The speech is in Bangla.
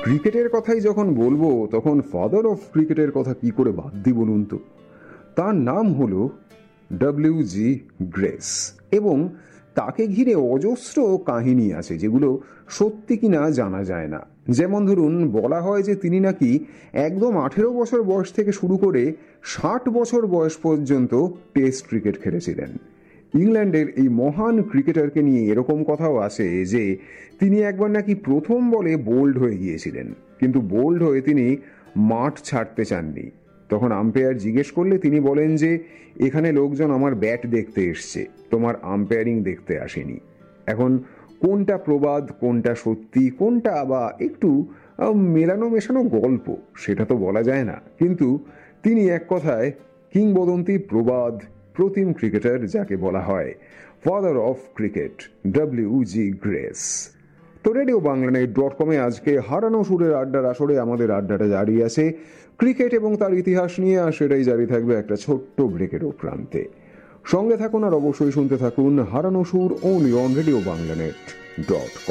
ক্রিকেটের কথাই যখন বলবো তখন ফাদার অফ ক্রিকেটের কথা কি করে বাদ দিই বলুন তো। তার নাম হলো ডব্লিউ.জি. গ্রেস এবং তাকে ঘিরে অজস্র কাহিনী আছে যেগুলো সত্যি কিনা জানা যায় না। যেমন ধরুন, বলা হয় যে তিনি নাকি একদম 18 বছর বয়স থেকে শুরু করে 60 বছর বয়স পর্যন্ত টেস্ট ক্রিকেট খেলেছিলেন। ইংল্যান্ডের এই মহান ক্রিকেটারকে নিয়ে এরকম কথাও আছে যে তিনি একবার নাকি প্রথম বলে বোল্ড হয়ে গিয়েছিলেন, কিন্তু বোল্ড হয়ে তিনি মাঠ ছাড়তে চাননি। তখন আম্পায়ার জিজ্ঞেস করলে তিনি বলেন যে এখানে লোকজন আমার ব্যাট দেখতে এসছে, তোমার আম্পায়ারিং দেখতে আসেনি। এখন কোনটা প্রবাদ, কোনটা সত্যি, কোনটা বা একটু মেলানো মেশানো গল্প সেটা তো বলা যায় না, কিন্তু তিনি এক কথায় কিংবদন্তি, প্রবাদ, প্রতিম ক্রিকেটার যাকে বলা হয় ফাদার অফ ক্রিকেট, ডব্লিউ.জি. গ্রেস। তো রেডিও বাংলানেট.কমে আজকে হারানো সুরের আড্ডার আসরে আমাদের আড্ডাটা জারি আছে ক্রিকেট এবং তার ইতিহাস নিয়ে, আর সেটাই জারি থাকবে একটা ছোট্ট ব্রেকের প্রান্তে। সঙ্গে থাকুন আর অবশ্যই শুনতে থাকুন হারানো সুর অনলি অন রেডিও বাংলানেট.কম।